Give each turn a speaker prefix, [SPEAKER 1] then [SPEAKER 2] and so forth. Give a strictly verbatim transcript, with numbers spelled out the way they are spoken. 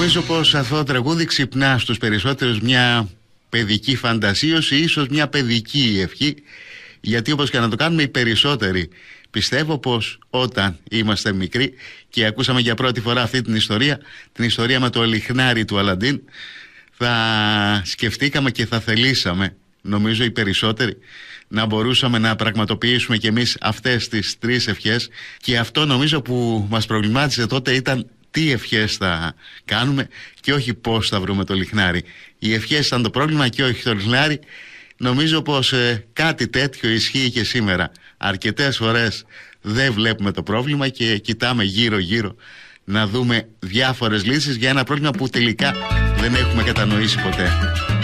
[SPEAKER 1] Νομίζω πως αυτό το τραγούδι ξυπνά στους περισσότερους μια παιδική φαντασίωση, ίσως μια παιδική ευχή, γιατί όπως και να το κάνουμε οι περισσότεροι πιστεύω πως όταν είμαστε μικροί και ακούσαμε για πρώτη φορά αυτή την ιστορία, την ιστορία με το λιχνάρι του Αλαντίν, θα σκεφτήκαμε και θα θελήσαμε, νομίζω οι περισσότεροι, να μπορούσαμε να πραγματοποιήσουμε κι εμείς αυτές τις τρεις ευχές, και αυτό νομίζω που μας προβλημάτισε τότε ήταν τι ευχές θα κάνουμε και όχι πώς θα βρούμε το λιχνάρι. Οι ευχές ήταν το πρόβλημα και όχι το λιχνάρι. Νομίζω πως ε, κάτι τέτοιο ισχύει και σήμερα. Αρκετές φορές δεν βλέπουμε το πρόβλημα και κοιτάμε γύρω γύρω να δούμε διάφορες λύσεις για ένα πρόβλημα που τελικά δεν έχουμε κατανοήσει ποτέ.